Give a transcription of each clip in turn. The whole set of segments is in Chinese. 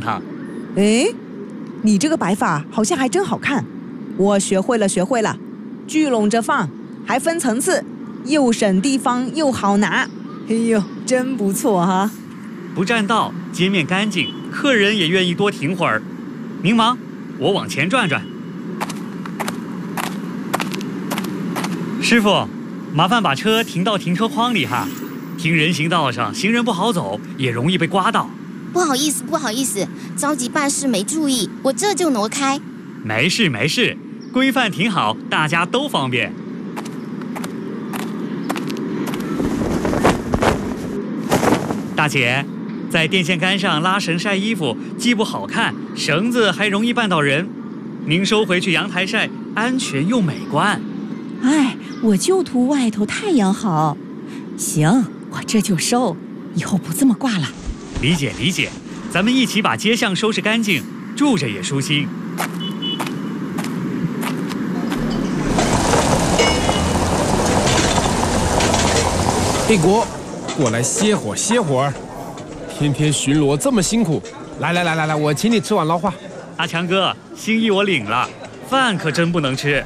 趟。 诶，你这个摆法好像还真好看，我学会了，聚拢着放，还分层次，又省地方又好拿。哎呦，真不错哈！ 不占道，街面干净，客人也愿意多停会儿。您忙，我往前转转。师傅，麻烦把车停到停车框里哈。停人行道上，行人不好走，也容易被刮到。 不好意思，着急办事没注意，我这就挪开。 没事，规范停好，大家都方便。大姐，在电线杆上拉绳晒衣服，既不好看，绳子还容易绊到人。您收回去阳台晒，安全又美观。 哎，我就图外头太阳好。行，我这就收，以后不这么挂了。 理解，咱们一起把街巷收拾干净，住着也舒心。 黑国，过来歇会儿。天天巡逻这么辛苦，来，我请你吃碗捞化。 阿强哥，心意我领了，饭可真不能吃。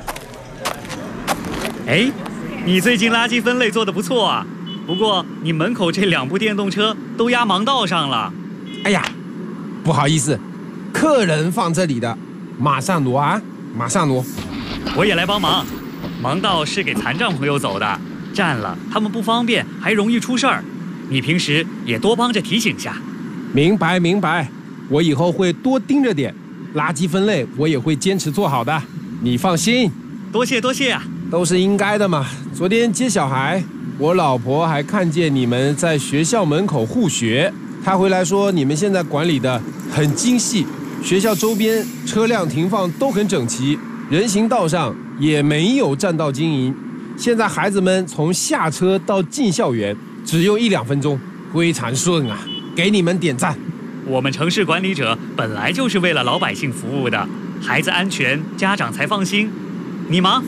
哎，你最近垃圾分类做得不错啊，不过你门口这2部电动车都压盲道上了。 哎呀，不好意思，客人放这里的，马上挪啊，马上挪。 我也来帮忙，盲道是给残障朋友走的，占了他们不方便，还容易出事儿。你平时也多帮着提醒下。 明白，我以后会多盯着点，垃圾分类我也会坚持做好的，你放心。 多谢啊， 都是应该的嘛。昨天接小孩，我老婆还看见你们在学校门口护学，她回来说你们现在管理的很精细，学校周边车辆停放都很整齐，人行道上也没有占道经营。现在孩子们从下车到进校园只用1-2分钟，非常顺啊，给你们点赞。 我们城市管理者本来就是为了老百姓服务的，孩子安全，家长才放心。你忙。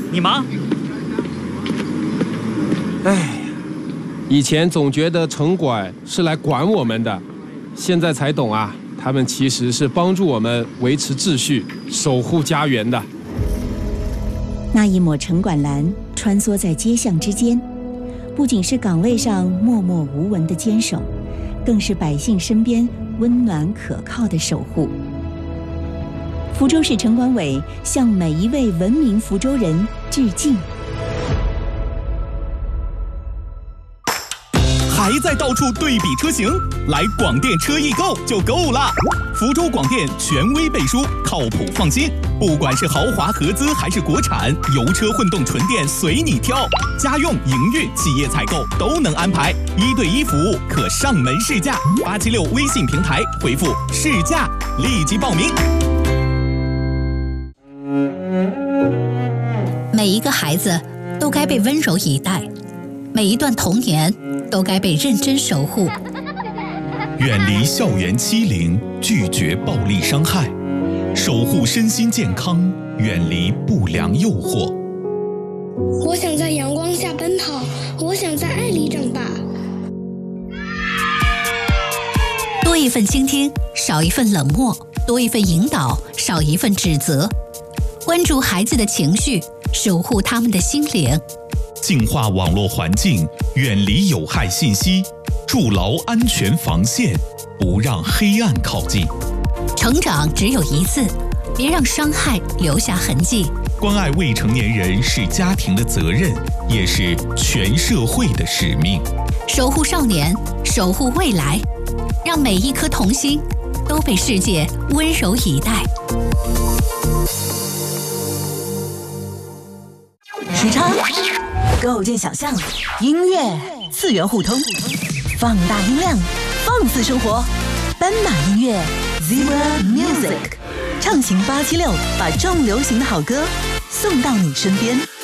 哎，以前总觉得城管是来管我们的，现在才懂啊，他们其实是帮助我们维持秩序，守护家园的。 那一抹城管蓝穿梭在街巷之间，不仅是岗位上默默无闻的坚守，更是百姓身边温暖可靠的守护。福州市城管委向每一位文明福州人致敬。 还在到处对比车型？来广电车易购就够了。福州广电权威背书，靠谱放心。不管是豪华合资还是国产，油车混动纯电随你挑。家用、营运、企业采购都能安排，1对1服务，可上门试驾。876微信平台回复“试驾”，立即报名。 每一个孩子都该被温柔以待，每一段童年都该被认真守护。 远离校园欺凌，拒绝暴力伤害，守护身心健康，远离不良诱惑。 我想在阳光下奔跑，我想在爱里长大。 多一份倾听，少一份冷漠；多一份引导，少一份指责。关注孩子的情绪，守护他们的心灵。 净化网络环境，远离有害信息，筑牢安全防线，不让黑暗靠近。 成长只有一次，别让伤害留下痕迹。 关爱未成年人是家庭的责任，也是全社会的使命。 守护少年，守护未来，让每一颗童心都被世界温柔以待。 时差构建想象，音乐次元互通，放大音量，放肆生活。斑马音乐 Zebra Music， 畅行876，把重流行的好歌送到你身边。